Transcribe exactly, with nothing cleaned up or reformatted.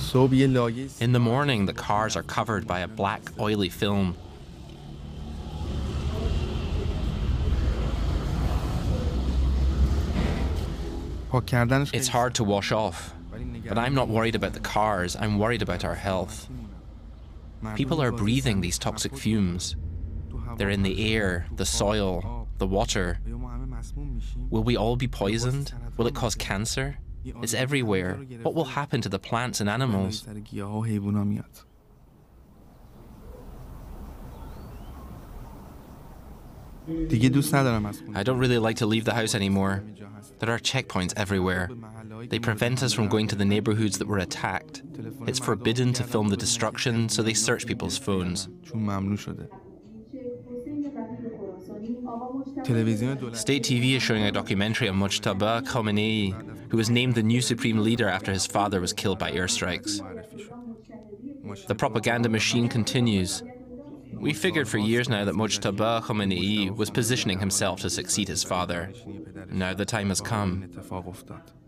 In the morning, the cars are covered by a black, oily film. It's hard to wash off, but I'm not worried about the cars, I'm worried about our health. People are breathing these toxic fumes. They're in the air, the soil, the water. Will we all be poisoned? Will it cause cancer? It's everywhere. What will happen to the plants and animals? I don't really like to leave the house anymore. There are checkpoints everywhere. They prevent us from going to the neighborhoods that were attacked. It's forbidden to film the destruction, so they search people's phones. State T V is showing a documentary on Mojtaba Khomeini, who was named the new supreme leader after his father was killed by airstrikes. The propaganda machine continues. We figured for years now that Mojtaba Khomeini was positioning himself to succeed his father. Now the time has come.